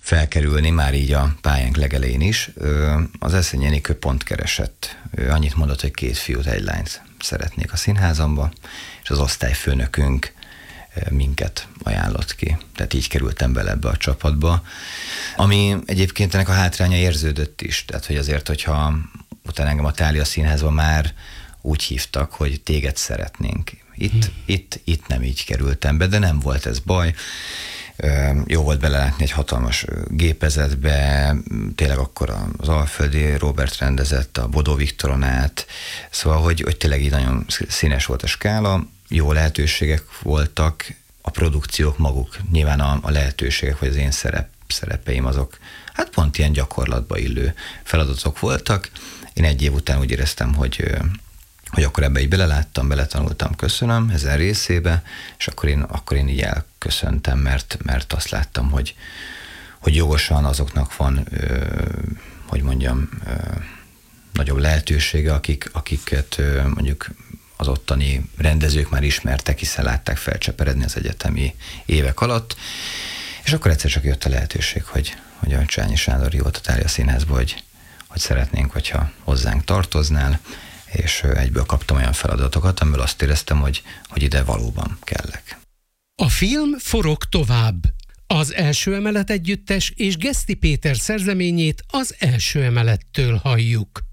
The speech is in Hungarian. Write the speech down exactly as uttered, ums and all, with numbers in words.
felkerülni, már így a pályánk legelején is. Az Eszényi Enikő pont keresett. Ő annyit mondott, hogy két fiút, egy lányt szeretnék a színházamba, és az osztályfőnökünk minket ajánlott ki. Tehát így kerültem bele ebbe a csapatba. Ami egyébként ennek a hátránya érződött is. Tehát, hogy azért, hogyha utána engem a Thália Színházba már úgy hívtak, hogy téged szeretnénk. Itt, hmm. itt, itt nem így kerültem be, de nem volt ez baj. Jó volt belelátni egy hatalmas gépezetbe, tényleg akkor az Alföldi Róbert rendezett, a Bodó Viktoron át, szóval, hogy, hogy tényleg így nagyon színes volt a skála, jó lehetőségek voltak, a produkciók maguk, nyilván a, a lehetőségek, vagy az én szerep, szerepeim azok, hát pont ilyen gyakorlatba illő feladatok voltak. Én egy év után úgy éreztem, hogy hogy akkor ebbe így beleláttam, beletanultam, köszönöm ezen részébe, és akkor én, akkor én így elköszöntem, mert, mert azt láttam, hogy, hogy jogosan azoknak van, ö, hogy mondjam, ö, nagyobb lehetősége, akik, akiket ö, mondjuk az ottani rendezők már ismertek, hiszen látták felcseperedni az egyetemi évek alatt, és akkor egyszer csak jött a lehetőség, hogy, hogy a Csányi Sándor hívott a Thália Színházba, hogy, hogy szeretnénk, hogyha hozzánk tartoznál, és egyből kaptam olyan feladatokat, amiből azt éreztem, hogy, hogy ide valóban kellek. A film forog tovább. Az Első Emelet együttes és Geszti Péter szerzeményét az Első Emelettől halljuk.